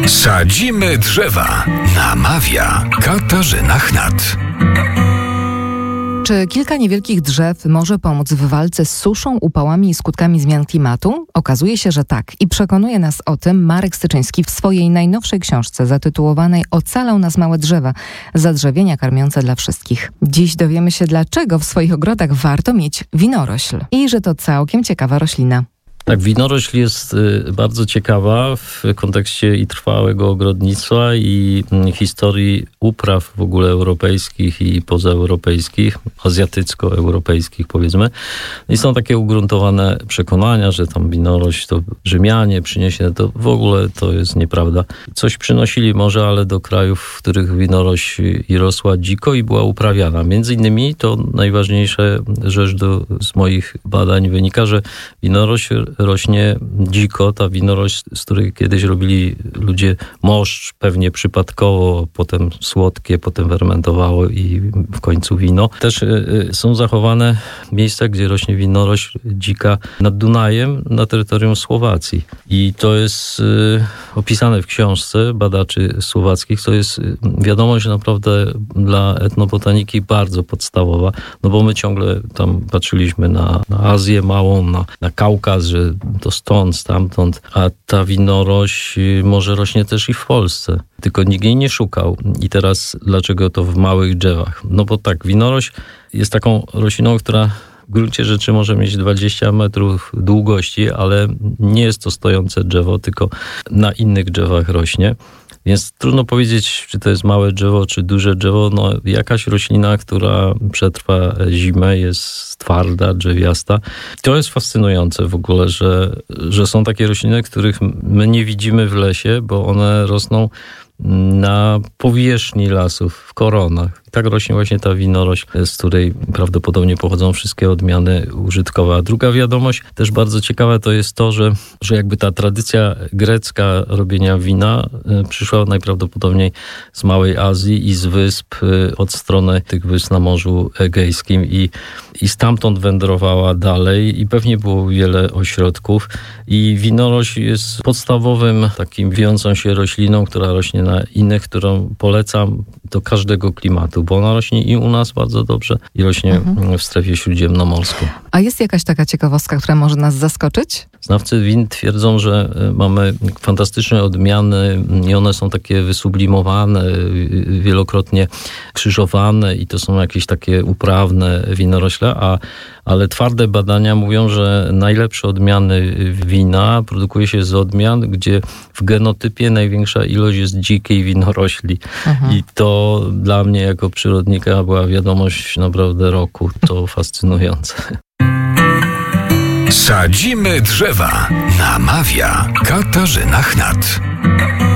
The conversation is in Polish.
Sadzimy drzewa. Namawia Katarzyna Chnat. Czy kilka niewielkich drzew może pomóc w walce z suszą, upałami i skutkami zmian klimatu? Okazuje się, że tak. I przekonuje nas o tym Marek Styczyński w swojej najnowszej książce zatytułowanej Ocalą nas małe drzewa. Zadrzewienia karmiące dla wszystkich. Dziś dowiemy się, dlaczego w swoich ogrodach warto mieć winorośl. I że to całkiem ciekawa roślina. Tak, winorośl jest bardzo ciekawa w kontekście i trwałego ogrodnictwa i historii upraw w ogóle europejskich i pozaeuropejskich, azjatycko-europejskich powiedzmy. I są takie ugruntowane przekonania, że tam winorośl to Rzymianie przyniesie, to w ogóle to jest nieprawda. Coś przynosili może, ale do krajów, w których winorośl i rosła dziko i była uprawiana. Między innymi to najważniejsza rzecz z moich badań wynika, że winorośl rośnie dziko, ta winorośl, z której kiedyś robili ludzie moszcz, pewnie przypadkowo, potem słodkie, potem fermentowało i w końcu wino. Też są zachowane miejsca, gdzie rośnie winorośl dzika nad Dunajem na terytorium Słowacji. I to jest opisane w książce badaczy słowackich. To jest wiadomość naprawdę dla etnobotaniki bardzo podstawowa, no bo my ciągle tam patrzyliśmy na Azję małą, na Kaukaz, że to stąd, stamtąd, a ta winorośl może rośnie też i w Polsce. Tylko nikt jej nie szukał. I teraz dlaczego to w małych drzewach? No bo tak, winorośl jest taką rośliną, która w gruncie rzeczy może mieć 20 metrów długości, ale nie jest to stojące drzewo, tylko na innych drzewach rośnie. Więc trudno powiedzieć, czy to jest małe drzewo, czy duże drzewo. No, jakaś roślina, która przetrwa zimę, jest twarda, drzewiasta. To jest fascynujące w ogóle, że są takie rośliny, których my nie widzimy w lesie, bo one rosną na powierzchni lasów, w koronach. Tak rośnie właśnie ta winorośl, z której prawdopodobnie pochodzą wszystkie odmiany użytkowe. A druga wiadomość, też bardzo ciekawa, to jest to, że jakby ta tradycja grecka robienia wina przyszła najprawdopodobniej z Małej Azji i z wysp od strony tych wysp na Morzu Egejskim i stamtąd wędrowała dalej i pewnie było wiele ośrodków. I winorośl jest podstawowym takim wijącą się rośliną, która rośnie na innych, którą polecam do każdego klimatu, bo ona rośnie i u nas bardzo dobrze i rośnie w strefie śródziemnomorskiej. A jest jakaś taka ciekawostka, która może nas zaskoczyć? Znawcy win twierdzą, że mamy fantastyczne odmiany i one są takie wysublimowane, wielokrotnie krzyżowane i to są jakieś takie uprawne winorośle, ale twarde badania mówią, że najlepsze odmiany wina produkuje się z odmian, gdzie w genotypie największa ilość jest dzikiej winorośli. I to dla mnie jako przyrodnika była wiadomość naprawdę roku. To fascynujące. Sadzimy drzewa. Namawia Katarzyna Chnat.